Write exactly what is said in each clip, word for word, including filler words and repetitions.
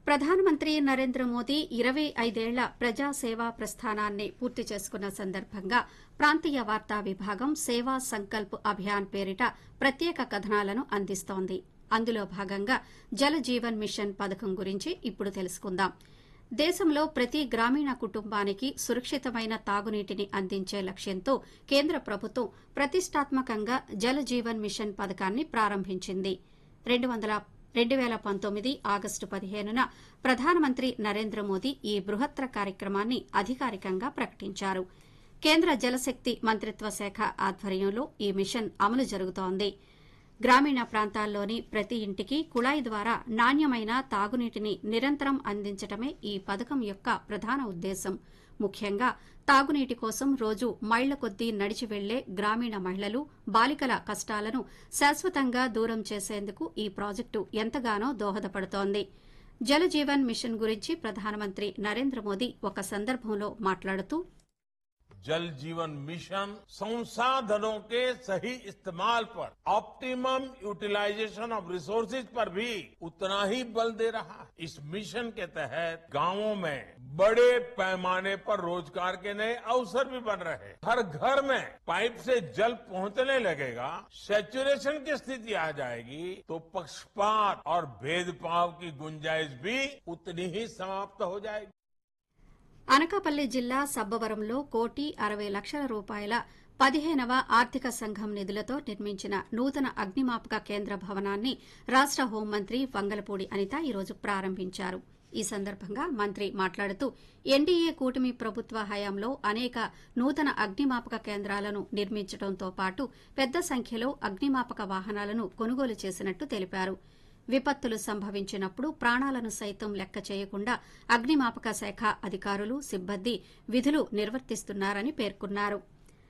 ప్రధానమంత్రి నరేంద్ర మోదీ ఇరవై ఐదేళ్ల ప్రజాసేవా ప్రస్థానాన్ని పూర్తి చేసుకున్న సందర్భంగా ప్రాంతీయ వార్తా విభాగం సేవా సంకల్ప్ అభియాన్ పేరిట ప్రత్యేక కథనాలను అందిస్తోంది. అందులో భాగంగా జల్ జీవన్ మిషన్ పథకం గురించి ఇప్పుడు తెలుసుకుందాం. దేశంలో ప్రతి గ్రామీణ కుటుంబానికి సురక్షితమైన తాగునీటిని అందించే లక్ష్యంతో కేంద్ర ప్రభుత్వం ప్రతిష్టాత్మకంగా జల్ జీవన్ మిషన్ పథకాన్ని ప్రారంభించింది. రెండు వేల పంతొమ్మిది ఆగస్టు పదిహేనున ప్రధానమంత్రి నరేంద్ర మోదీ ఈ బృహత్తర కార్యక్రమాన్ని అధికారికంగా ప్రకటించారు. కేంద్ర జలశక్తి మంత్రిత్వ శాఖ ఆధ్వర్యంలో ఈ మిషన్ అమలు జరుగుతోంది. గ్రామీణ ప్రాంతాల్లోని ప్రతి ఇంటికి కుళాయి ద్వారా నాణ్యమైన తాగునీటిని నిరంతరం అందించడమే ఈ పథకం యొక్క ప్రధాన ఉద్దేశం. ముఖ్యంగా తాగునీటి కోసం రోజు మైళ్ల కొద్దీ నడిచి వెళ్లే గ్రామీణ మహిళలు, బాలికల కష్టాలను శాశ్వతంగా దూరం చేసేందుకు ఈ ప్రాజెక్టు ఎంతగానో దోహదపడుతోంది. జల జీవన్ మిషన్ గురించి ప్రధానమంత్రి నరేంద్ర మోదీ ఒక సందర్భంలో మాట్లాడుతూ, जल जीवन मिशन संसाधनों के सही इस्तेमाल पर, ऑप्टिमम यूटिलाइजेशन ऑफ रिसोर्सेज पर भी उतना ही बल दे रहा है. इस मिशन के तहत गांवों में बड़े पैमाने पर रोजगार के नए अवसर भी बन रहे हैं. हर घर में पाइप से जल पहुंचने लगेगा, सैचुरेशन की स्थिति आ जाएगी तो पक्षपात और भेदभाव की गुंजाइश भी उतनी ही समाप्त हो जाएगी. అనకాపల్లి జిల్లా సబ్బవరంలో కోటి అరవై లక్షల రూపాయల పదిహేనవ ఆర్థిక సంఘం నిధులతో నిర్మించిన నూతన అగ్నిమాపక కేంద్ర భవనాన్ని రాష్ట హోంమంత్రి వంగలపూడి అనిత ఈరోజు ప్రారంభించారు. ఈ సందర్భంగా మంత్రి మాట్లాడుతూ ఎన్డీఏ కూటమి ప్రభుత్వ హయాంలో అనేక నూతన అగ్నిమాపక కేంద్రాలను నిర్మించడంతో పాటు పెద్ద సంఖ్యలో అగ్నిమాపక వాహనాలను కొనుగోలు చేసినట్టు తెలిపారు. విపత్తులు సంభవించినప్పుడు ప్రాణాలను సైతం లెక్క చేయకుండా అగ్నిమాపక శాఖ అధికారులు, సిబ్బంది విధులు నిర్వర్తిస్తున్నారని పేర్కొన్నారు.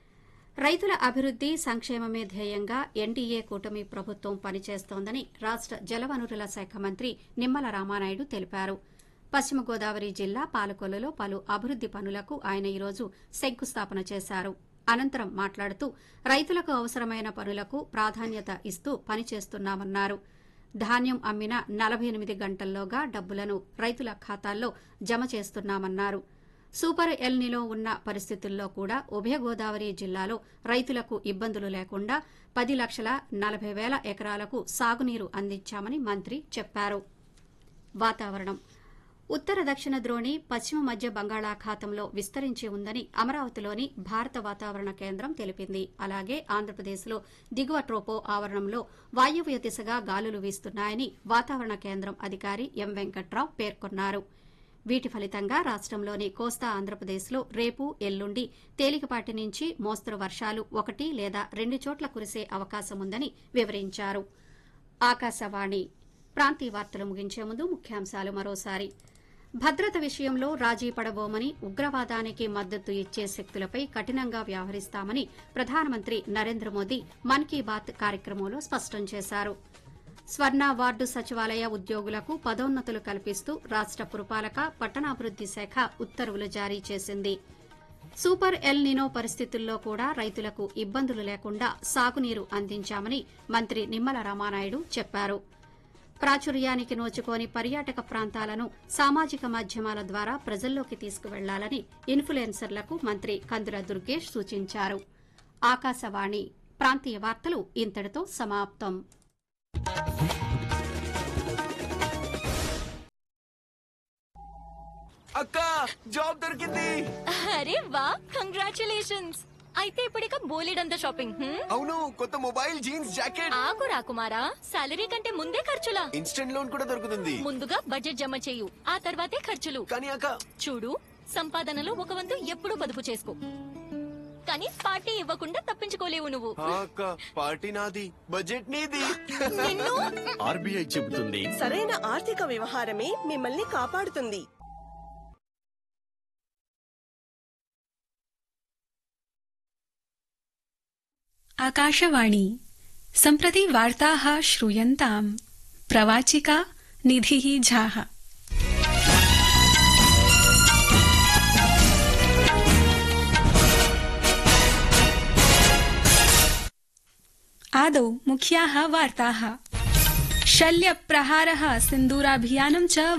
రైతుల అభివృద్ది, సంక్షేమమే ధ్యేయంగా ఎన్డీఏ కూటమి ప్రభుత్వం పనిచేస్తోందని రాష్ట జలవనరుల శాఖ మంత్రి నిమ్మల రామానాయుడు తెలిపారు. పశ్చిమ గోదావరి జిల్లా పాలకొల్లులో పలు అభివృద్ది పనులకు ఆయన ఈరోజు శంకుస్థాపన చేశారు. అనంతరం మాట్లాడుతూ రైతులకు అవసరమైన పనులకు ప్రాధాన్యత ఇస్తూ పనిచేస్తున్నామన్నారు. ధాన్యం అమ్మిన నలభై ఎనిమిది గంటల్లోగా డబ్బులను రైతుల ఖాతాల్లో జమ చేస్తున్నామన్నారు. సూపర్ ఎల్నిలో ఉన్న పరిస్థితుల్లో కూడా ఉభయ గోదావరి జిల్లాలో రైతులకు ఇబ్బందులు లేకుండా పది లక్షల నలభై వేల ఎకరాలకు సాగునీరు అందించామని మంత్రి చెప్పారు. వాతావరణం. ఉత్తర దక్షిణ ద్రోణి పశ్చిమ మధ్య బంగాళాఖాతంలో విస్తరించి ఉందని అమరావతిలోని భారత వాతావరణ కేంద్రం తెలిపింది. అలాగే ఆంధ్రప్రదేశ్లో దిగువ ట్రోపో ఆవరణంలో వాయువ్య దిశగా గాలులు వీస్తున్నాయని వాతావరణ కేంద్రం అధికారి ఎం వెంకట్రావు పేర్కొన్నారు. వీటి ఫలితంగా రాష్టంలోని కోస్తా ఆంధ్రప్రదేశ్లో రేపు, ఎల్లుండి తేలికపాటి నుంచి మోస్తరు వర్షాలు ఒకటి లేదా రెండు చోట్ల కురిసే అవకాశముందని వివరించారు. ఆకాశవాణి ప్రాంతీయ వార్తలు ముగించే ముందు ముఖ్యాంశాలు మరోసారి. భద్రత విషయంలో రాజీ పడబోమని, ఉగ్రవాదానికి మద్దతు ఇచ్చే శక్తులపై కఠినంగా వ్యవహరిస్తామని ప్రధానమంత్రి నరేంద్ర మోదీ మన్ కీ బాత్ కార్యక్రమంలో స్పష్టం చేశారు. స్వర్ణ వార్డు సచివాలయ ఉద్యోగులకు పదోన్నతులు కల్పిస్తూ రాష్ట పురపాలక, పట్టణాభివృద్ది శాఖ ఉత్తర్వులు జారీ చేసింది. సూపర్ ఎల్ నినో పరిస్థితుల్లో కూడా రైతులకు ఇబ్బందులు లేకుండా సాగునీరు అందించామని మంత్రి నిమ్మల రామానాయుడు చెప్పారు. ప్రాచుర్యానికి నోచుకోని పర్యాటక ప్రాంతాలను సామాజిక మాధ్యమాల ద్వారా ప్రజల్లోకి తీసుకువెళ్లాలని ఇన్ఫ్లుయెన్సర్లకు మంత్రి కందుల దుర్గేష్ సూచించారు. ఆకాశవాణి ప్రాంతీయ వార్తలు ఇంతటితో సమాప్తం. అక్క, జాబ్ దొరికింది. అరే వా, కంగ్రాచులేషన్స్. అయితే ఇప్పుడిక బోలెడంత షాపింగ్. అవును, కొత్త మొబైల్, జీన్స్, జాకెట్. ఆగు రాకుమారా, సాలరీ కంటే ముందే ఖర్చులా? ఇన్స్టెంట్ లోన్ కూడా దొరుకుతుంది. ముందుగా బడ్జెట్ జమ చేయు, ఆ తర్వాతే ఖర్చులు. కానీ అక్క, చూడు, సంపాదనలో ఒక వంతు ఎప్పుడూ పొదుపు చేసుకో, కానీ పార్టీ ఇవ్వకుండా తప్పించుకోలేవు నువ్వు. అక్క, పార్టీ నాది, బడ్జెట్ నీది. ఆర్బీఐ చెబుతుంది, సరైన ఆర్థిక వ్యవహారమే మిమ్మల్ని కాపాడుతుంది. आकाशवाणी सम्प्रति वार्ताः श्रूयन्ताम्। प्रवाचिका निधिः झाः। आदौ मुख्याः वार्ताः। शल्यप्रहारः सिन्दूराभियानं च